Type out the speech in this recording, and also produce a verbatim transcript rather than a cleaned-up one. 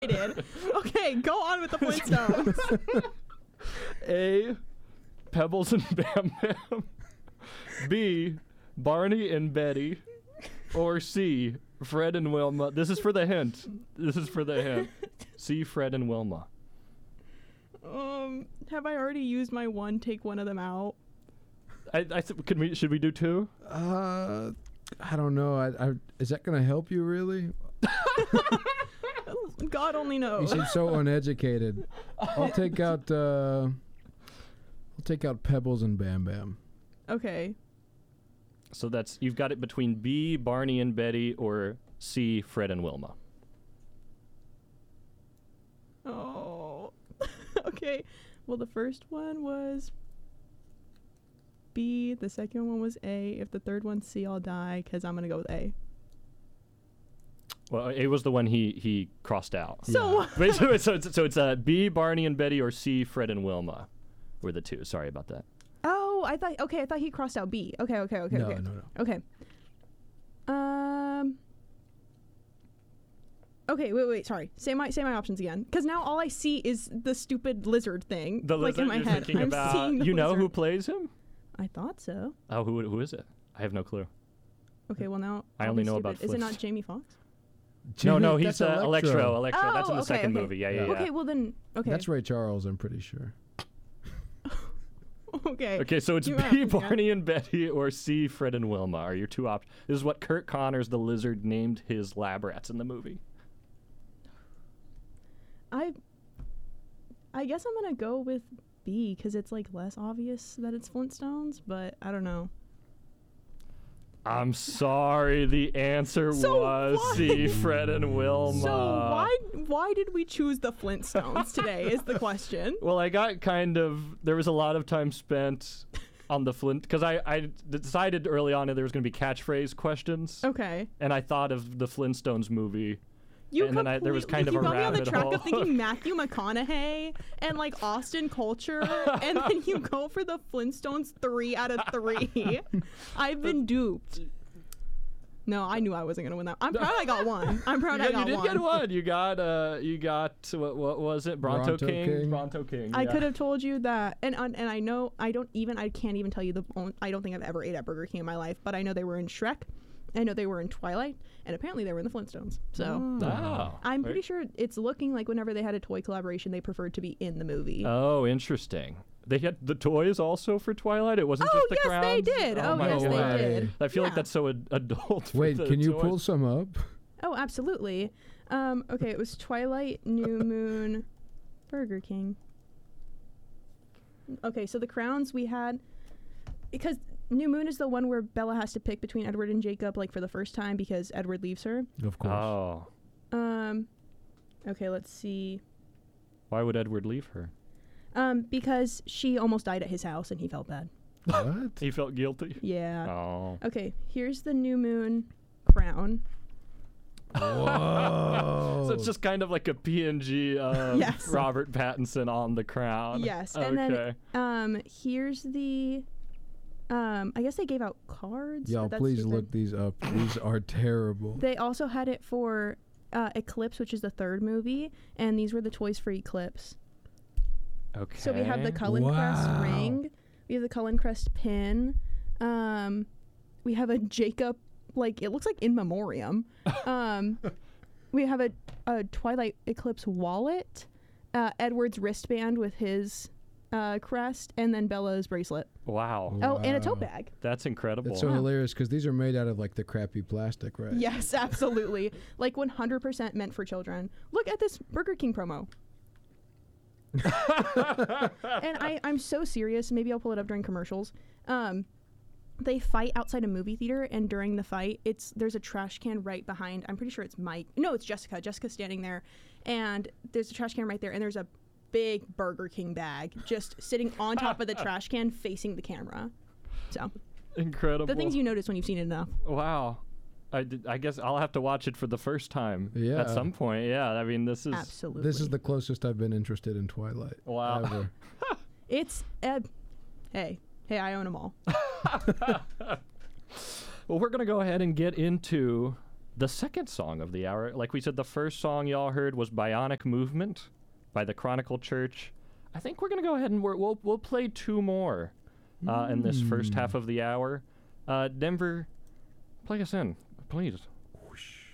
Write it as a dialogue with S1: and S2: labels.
S1: did. Okay, go on with the Flintstones.
S2: A. Pebbles and Bam Bam. B. Barney and Betty. Or C. Fred and Wilma. This is for the hint. This is for the hint. C. Fred and Wilma.
S1: Um, have I already used my one? Take one of them out.
S2: I, I th- can we? Should we do two?
S3: Uh, I don't know. I, I is that gonna help you really?
S1: God only
S3: You
S1: knows.
S3: seem so uneducated. I'll take out. Uh, I'll take out Pebbles and Bam Bam.
S1: Okay.
S2: So that's you've got it between B. Barney and Betty, or C. Fred and Wilma.
S1: Oh. Okay. Well, the first one was B. The second one was A. If the third one's C, I'll die because I'm gonna go with A.
S2: Well, A was the one he he crossed out.
S1: So
S2: Wait, so, so it's so it's uh, B. Barney and Betty, or C. Fred and Wilma, were the two. Sorry about that.
S1: Oh, I thought. Okay, I thought he crossed out B. Okay, okay, okay,
S3: no,
S1: okay.
S3: no, no.
S1: Okay. Um. Okay, wait, wait. Sorry. Say my say my options again, because now all I see is the stupid lizard thing.
S2: The
S1: like
S2: lizard
S1: in my
S2: you're
S1: head.
S2: thinking
S1: I'm
S2: about.
S1: seeing the
S2: You know who
S1: lizard.
S2: plays him?
S1: I thought so.
S2: Oh, who who is it? I have no clue.
S1: Okay, well now
S2: I
S1: I'll
S2: only
S1: be
S2: know
S1: stupid.
S2: about
S1: Is it not
S2: Flint.
S1: Jamie Foxx?
S2: No, no,
S3: That's
S2: he's uh, Electro. Electro.
S1: Oh,
S2: That's in the
S1: okay,
S2: second
S1: okay.
S2: movie. Yeah, yeah,
S3: Yeah.
S2: yeah.
S1: Okay, well then. Okay.
S3: That's Ray Charles. I'm pretty sure.
S1: Okay.
S2: Okay, so it's
S1: You
S2: B.
S1: have- yeah.
S2: Barney and Betty, or C. Fred and Wilma are your two options. This is what Kurt Connors, the lizard, named his lab rats in the movie.
S1: I. I guess I'm gonna go with B because it's like less obvious that it's Flintstones, but I don't know.
S2: I'm sorry, the answer
S1: So
S2: was
S1: what?
S2: C. Fred and Wilma.
S1: So why why did we choose the Flintstones today? Is the question.
S2: Well, I got kind of. There was a lot of time spent on the Flint because I, I decided early on that there was going to be catchphrase questions,
S1: Okay.
S2: and I thought of the Flintstones movie.
S1: You
S2: And then I- there was kind of
S1: you
S2: a
S1: got me on the
S2: rabbit
S1: track
S2: hole.
S1: of thinking Matthew McConaughey and like Austin Culture, and then you go for the Flintstones three out of three. I've been duped. No, I knew I wasn't gonna win that. I'm proud I got one. I'm proud
S2: You,
S1: I
S2: got- you
S1: got
S2: did
S1: one.
S2: get one. You got uh, you got what? What was it? Bronto,
S3: Bronto
S2: King?
S3: King.
S2: Bronto King.
S1: I
S2: yeah.
S1: could have told you that, and and and I know I don't even I can't even tell you the. on- I don't think I've ever ate at Burger King in my life, but I know they were in Shrek. I know they were in Twilight, and apparently they were in the Flintstones. So
S2: Oh,
S1: I'm
S2: very-
S1: pretty sure it's looking like whenever they had a toy collaboration, they preferred to be in the movie.
S2: Oh, interesting. They had the toys also for Twilight. It wasn't
S1: Oh,
S2: just the
S1: yes,
S2: crowns.
S1: they did. Oh,
S2: my
S1: yes,
S3: they
S2: word.
S1: did.
S2: I feel like
S1: Yeah.
S2: that's so ad- adult. for
S3: Wait,
S2: the
S3: can you
S2: toys.
S3: pull some up?
S1: Oh, absolutely. Um, okay, it was Twilight, New Moon, Burger King. Okay, so the crowns we had, because New Moon is the one where Bella has to pick between Edward and Jacob, like for the first time because Edward leaves her.
S3: Of course.
S2: Oh,
S1: Um, okay, let's see.
S2: why would Edward leave her?
S1: Um, because she almost died at his house and he felt bad.
S3: What?
S2: He felt guilty.
S1: Yeah.
S2: Oh.
S1: Okay, here's the New Moon crown.
S3: Whoa.
S2: So it's just kind of like a P N G of
S1: Yes.
S2: Robert Pattinson on the crown.
S1: Yes,
S2: Okay.
S1: and then um, here's the. Um, I guess they gave out cards. but
S3: Y'all,
S1: that's
S3: please
S1: stupid.
S3: look these up. These are terrible.
S1: They also had it for uh, Eclipse, which is the third movie, and these were the toys for Eclipse.
S2: Okay.
S1: So we have the Cullen Crest
S3: Wow.
S1: ring, we have the Cullen Crest pin, um, we have a Jacob, like it looks like in memoriam. Um, we have a, a Twilight Eclipse wallet, uh, Edward's wristband with his uh, crest, and then Bella's bracelet.
S2: Wow.
S1: Oh, and a tote
S3: Wow.
S1: bag.
S2: That's incredible.
S3: That's so
S1: Wow.
S3: hilarious because these are made out of like the crappy plastic, right?
S1: Yes, absolutely. Like one hundred percent meant for children. Look at this Burger King promo. And I, I'm so serious. Maybe I'll pull it up during commercials. Um, they fight outside a movie theater, and during the fight, it's there's a trash can right behind. I'm pretty sure it's Mike. No, it's Jessica. Jessica's standing there, and there's a trash can right there, and there's a big Burger King bag just sitting on top of the trash can, facing the camera. So
S2: Incredible.
S1: the things you notice when you've seen it enough.
S2: Wow. I, did, I guess I'll have to watch it for the first time
S3: Yeah.
S2: at some point. Yeah, I mean, this is...
S1: Absolutely.
S3: This is the closest I've been interested in Twilight.
S2: Wow.
S3: Ever.
S1: It's uh, hey, hey, I own them all.
S2: Well, we're going to go ahead and get into the second song of the hour. Like we said, the first song y'all heard was Bionic Movement by the Chronicle Church. I think we're going to go ahead and we're, we'll we'll play two more uh, mm. in this first half of the hour. Uh, Denver, play us in, please.